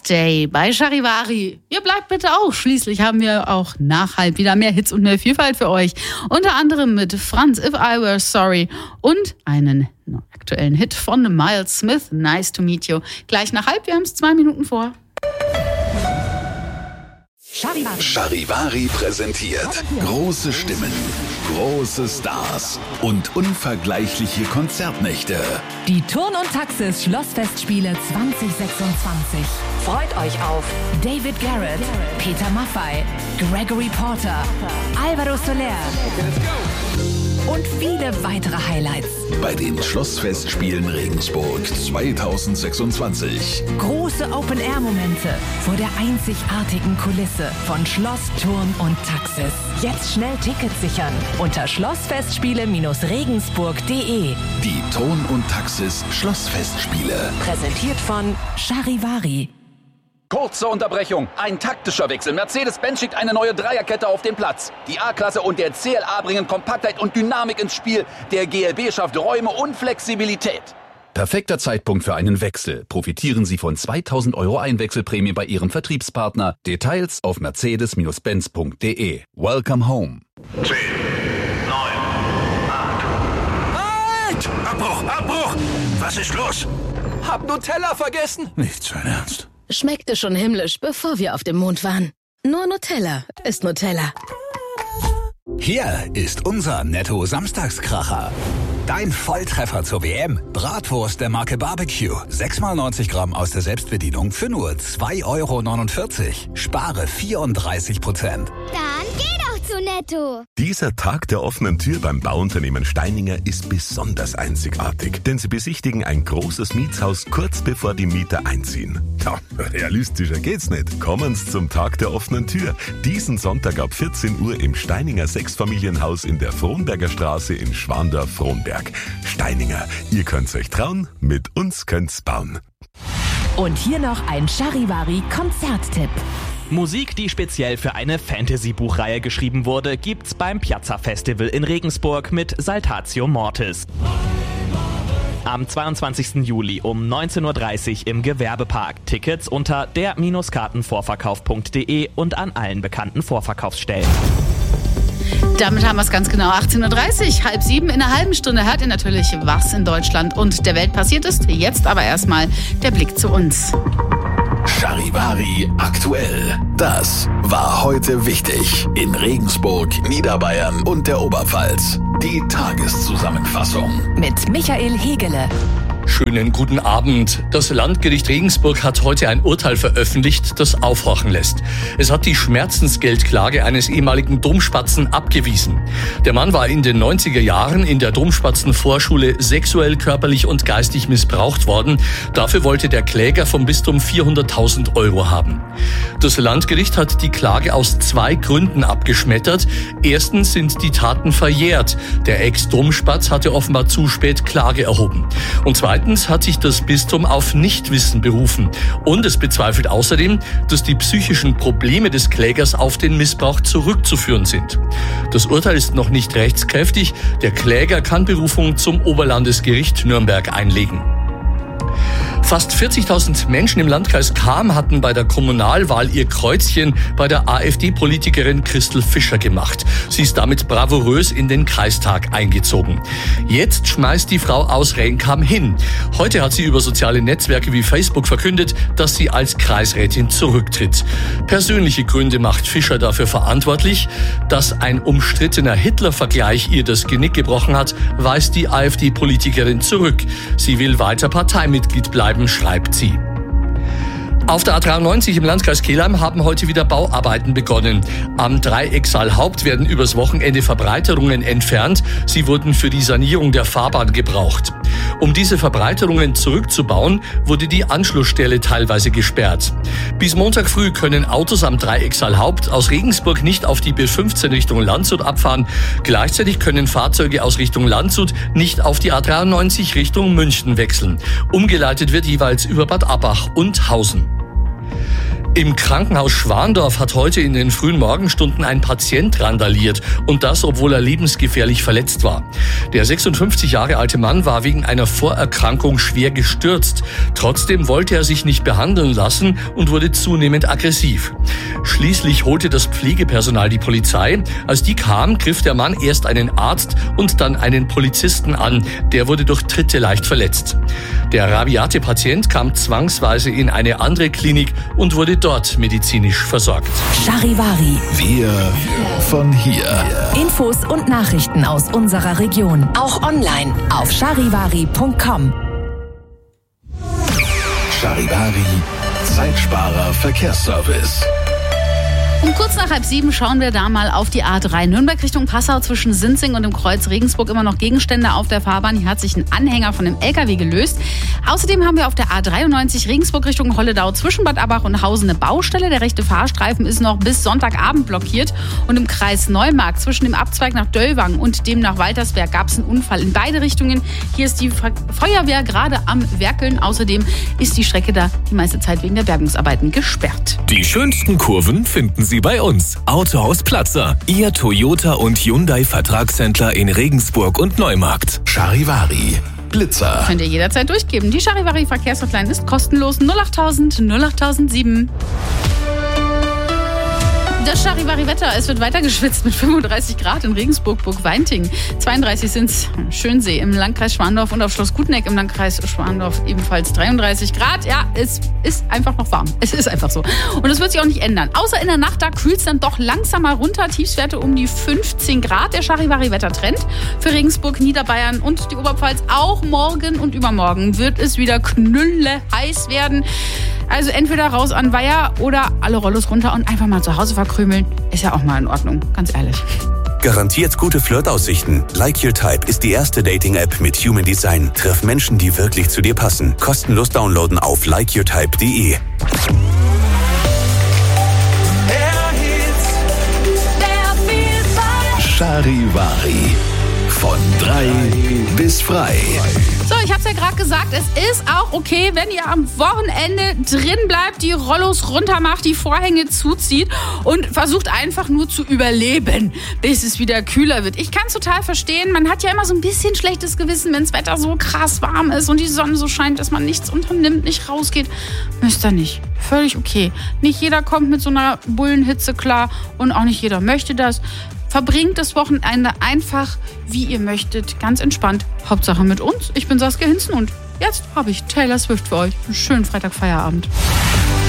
Stay bei Charivari. Ihr bleibt bitte auch. Schließlich haben wir auch nach halb wieder mehr Hits und mehr Vielfalt für euch. Unter anderem mit Franz, If I Were Sorry und einen aktuellen Hit von Miles Smith, Nice to Meet You. Gleich nach halb, wir haben es 2 Minuten vor. Charivari präsentiert große Stimmen, große Stars und unvergleichliche Konzertnächte. Die Turn- und Taxis Schlossfestspiele 2026. Freut euch auf David Garrett, Peter Maffay, Gregory Porter, Alvaro Soler und viele weitere Highlights. Bei den Schlossfestspielen Regensburg 2026. Große Open-Air-Momente vor der einzigartigen Kulisse von Schloss, Turn und Taxis. Jetzt schnell Tickets sichern unter schlossfestspiele-regensburg.de. Die Turn- und Taxis Schlossfestspiele. Präsentiert von Charivari. Kurze Unterbrechung, ein taktischer Wechsel. Mercedes-Benz schickt eine neue Dreierkette auf den Platz. Die A-Klasse und der CLA bringen Kompaktheit und Dynamik ins Spiel. Der GLB schafft Räume und Flexibilität. Perfekter Zeitpunkt für einen Wechsel. Profitieren Sie von 2.000 € Einwechselprämie bei Ihrem Vertriebspartner. Details auf mercedes-benz.de. Welcome home. 10, 9, 8. Halt! Abbruch! Was ist los? Hab Nutella vergessen. Nicht sein Ernst. Schmeckte schon himmlisch, bevor wir auf dem Mond waren. Nur Nutella ist Nutella. Hier ist unser Netto-Samstagskracher. Dein Volltreffer zur WM. Bratwurst der Marke Barbecue. 6x90 Gramm aus der Selbstbedienung für nur 2,49 €. Spare 34%. Dann geh doch zu Netto. Dieser Tag der offenen Tür beim Bauunternehmen Steininger ist besonders einzigartig, denn sie besichtigen ein großes Mietshaus kurz bevor die Mieter einziehen. Ja, realistischer geht's nicht. Kommen Sie zum Tag der offenen Tür. Diesen Sonntag ab 14 Uhr im Steininger Sechsfamilienhaus in der Frohnberger Straße in Schwandorf-Frohnberg. Steininger, ihr könnt's euch trauen, mit uns könnt's bauen. Und hier noch ein Charivari-Konzerttipp. Musik, die speziell für eine Fantasy-Buchreihe geschrieben wurde, gibt's beim Piazza Festival in Regensburg mit Saltatio Mortis. Am 22. Juli um 19:30 Uhr im Gewerbepark. Tickets unter der-kartenvorverkauf.de und an allen bekannten Vorverkaufsstellen. Damit haben wir es ganz genau. 18:30 Uhr, 6:30. In einer halben Stunde hört ihr natürlich, was in Deutschland und der Welt passiert ist. Jetzt aber erstmal der Blick zu uns. Charivari aktuell. Das war heute wichtig in Regensburg, Niederbayern und der Oberpfalz. Die Tageszusammenfassung Mit Michael Hegele. Schönen guten Abend. Das Landgericht Regensburg hat heute ein Urteil veröffentlicht, das aufhorchen lässt. Es hat die Schmerzensgeldklage eines ehemaligen Domspatzen abgewiesen. Der Mann war in den 90er Jahren in der Domspatzenvorschule sexuell, körperlich und geistig missbraucht worden. Dafür wollte der Kläger vom Bistum 400.000 € haben. Das Landgericht hat die Klage aus 2 Gründen abgeschmettert. Erstens sind die Taten verjährt. Der Ex-Domspatz hatte offenbar zu spät Klage erhoben. Und zweitens hat sich das Bistum auf Nichtwissen berufen. Und es bezweifelt außerdem, dass die psychischen Probleme des Klägers auf den Missbrauch zurückzuführen sind. Das Urteil ist noch nicht rechtskräftig. Der Kläger kann Berufung zum Oberlandesgericht Nürnberg einlegen. Fast 40.000 Menschen im Landkreis Cham hatten bei der Kommunalwahl ihr Kreuzchen bei der AfD-Politikerin Christel Fischer gemacht. Sie ist damit bravourös in den Kreistag eingezogen. Jetzt schmeißt die Frau aus Rencham hin. Heute hat sie über soziale Netzwerke wie Facebook verkündet, dass sie als Kreisrätin zurücktritt. Persönliche Gründe macht Fischer dafür verantwortlich. Dass ein umstrittener Hitler-Vergleich ihr das Genick gebrochen hat, weist die AfD-Politikerin zurück. Sie will weiter Parteimitglied bleiben, schreibt sie. Auf der A93 im Landkreis Kelheim haben heute wieder Bauarbeiten begonnen. Am Dreiecksaal Haupt werden übers Wochenende Verbreiterungen entfernt. Sie wurden für die Sanierung der Fahrbahn gebraucht. Um diese Verbreiterungen zurückzubauen, wurde die Anschlussstelle teilweise gesperrt. Bis Montag früh können Autos am Dreiecksaal Haupt aus Regensburg nicht auf die B15 Richtung Landshut abfahren. Gleichzeitig können Fahrzeuge aus Richtung Landshut nicht auf die A93 Richtung München wechseln. Umgeleitet wird jeweils über Bad Abbach und Hausen. Im Krankenhaus Schwandorf hat heute in den frühen Morgenstunden ein Patient randaliert und das, obwohl er lebensgefährlich verletzt war. Der 56 Jahre alte Mann war wegen einer Vorerkrankung schwer gestürzt. Trotzdem wollte er sich nicht behandeln lassen und wurde zunehmend aggressiv. Schließlich holte das Pflegepersonal die Polizei. Als die kam, griff der Mann erst einen Arzt und dann einen Polizisten an. Der wurde durch Tritte leicht verletzt. Der rabiate Patient kam zwangsweise in eine andere Klinik und wurde dort medizinisch versorgt. Charivari. Wir von hier. Infos und Nachrichten aus unserer Region. Auch online auf charivari.com. Charivari, Zeitsparer Verkehrsservice. Um kurz nach 6:30 schauen wir da mal auf die A3 Nürnberg Richtung Passau zwischen Sinzing und dem Kreuz Regensburg. Immer noch Gegenstände auf der Fahrbahn. Hier hat sich ein Anhänger von dem LKW gelöst. Außerdem haben wir auf der A93 Regensburg Richtung Holledau zwischen Bad Abbach und Hausen eine Baustelle. Der rechte Fahrstreifen ist noch bis Sonntagabend blockiert. Und im Kreis Neumarkt zwischen dem Abzweig nach Döllwang und dem nach Waltersberg gab es einen Unfall in beide Richtungen. Hier ist die Feuerwehr gerade am Werkeln. Außerdem ist die Strecke da die meiste Zeit wegen der Bergungsarbeiten gesperrt. Die schönsten Kurven finden Sie bei uns. Autohaus Platzer, Ihr Toyota und Hyundai Vertragshändler in Regensburg und Neumarkt. Charivari, Blitzer. Könnt ihr jederzeit durchgeben. Die Charivari Verkehrshotline ist kostenlos. 08000 08007. Das Charivari-Wetter, es wird weiter geschwitzt mit 35 Grad in Regensburg, Burg-Weinting. 32 sind es Schönsee im Landkreis Schwandorf und auf Schloss Guteneck im Landkreis Schwandorf ebenfalls 33 Grad. Ja, es ist einfach noch warm. Es ist einfach so. Und es wird sich auch nicht ändern. Außer in der Nacht, da kühlt es dann doch langsam mal runter. Tiefstwerte um die 15 Grad. Der Charivari-Wettertrend für Regensburg, Niederbayern und die Oberpfalz. Auch morgen und übermorgen wird es wieder knülle heiß werden. Also entweder raus an Weiher oder alle Rollos runter und einfach mal zu Hause verkrümeln. Ist ja auch mal in Ordnung, ganz ehrlich. Garantiert gute Flirtaussichten. Like Your Type ist die erste Dating-App mit Human Design. Triff Menschen, die wirklich zu dir passen. Kostenlos downloaden auf likeyourtype.de. Charivari. Von 3 bis frei. So, ich hab's ja gerade gesagt, es ist auch okay, wenn ihr am Wochenende drin bleibt, die Rollos runter macht, die Vorhänge zuzieht und versucht einfach nur zu überleben, bis es wieder kühler wird. Ich kann's total verstehen, man hat ja immer so ein bisschen schlechtes Gewissen, wenn das Wetter so krass warm ist und die Sonne so scheint, dass man nichts unternimmt, nicht rausgeht. Müsst ihr nicht. Völlig okay. Nicht jeder kommt mit so einer Bullenhitze klar und auch nicht jeder möchte das. Verbringt das Wochenende einfach, wie ihr möchtet, ganz entspannt. Hauptsache mit uns. Ich bin Saskia Hinzen und jetzt habe ich Taylor Swift für euch. Einen schönen Freitagfeierabend.